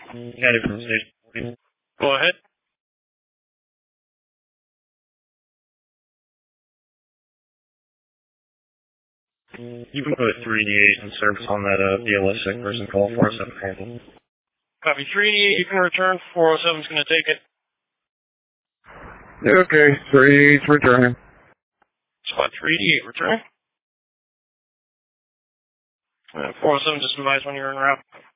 Got it from station. Go ahead. You can put 3D8 in service on that DLS sick person call 407 handle. Copy 3D8, you can return. 407's going to take it. Okay, 3D8's returning. Spot 3D8, return. 407, just advise when you're en route.